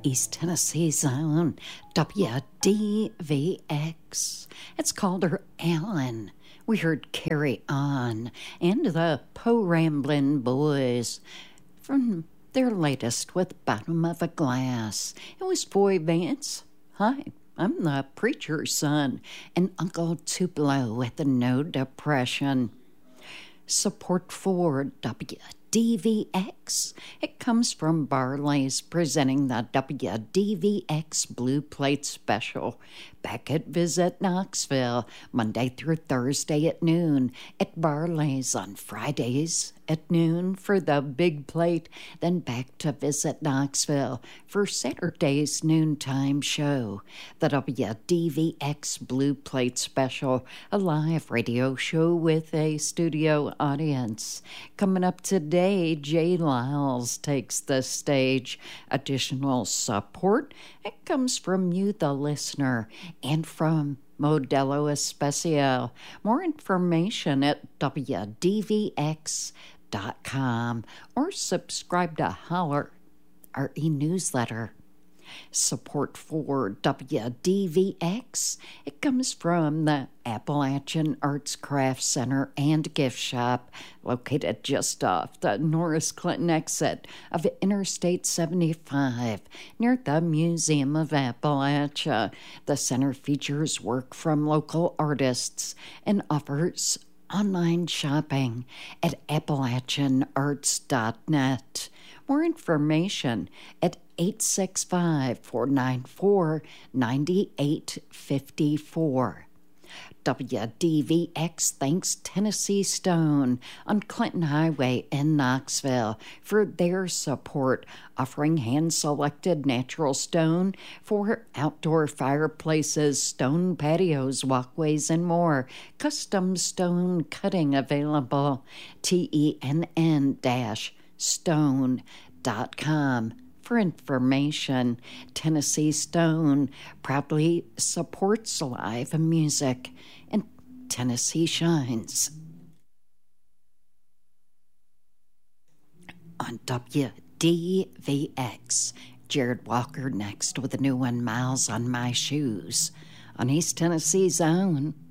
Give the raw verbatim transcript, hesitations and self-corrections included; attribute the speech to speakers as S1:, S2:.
S1: East Tennessee's own W D V X. It's called her Allen. We heard Carry On and the Po Ramblin' Boys from their latest with Bottom of a Glass. It was Foy Vance. Hi, I'm the preacher's son and Uncle Tupelo at the No Depression. Support for W D V X. It comes from Barley's presenting the W D V X Blue Plate Special back at Visit Knoxville Monday through Thursday at noon, at Barley's on Fridays at noon for the big plate, then back to Visit Knoxville for Saturday's noontime show. The W D V X Blue Plate Special, a live radio show with a studio audience. Coming up today, Jay Lyles takes the stage. Additional support, it comes from you, the listener, and from Modelo Especial. More information at W D V X dot com or subscribe to Holler, our e-newsletter. Support for W D V X, it comes from the Appalachian Arts Craft Center and Gift Shop, located just off the Norris Clinton exit of Interstate seventy-five, near the Museum of Appalachia. The center features work from local artists and offers online shopping at appalachian arts dot net. More information at eight six five, four nine four, nine eight five four. W D V X thanks Tennessee Stone on Clinton Highway in Knoxville for their support, offering hand-selected natural stone for outdoor fireplaces, stone patios, walkways, and more. Custom stone cutting available. T E N N dash stone dot com. For information, Tennessee Stone proudly supports live music, and Tennessee shines. On W D V X, Jared Walker next with a new one, Miles on My Shoes, on East Tennessee's own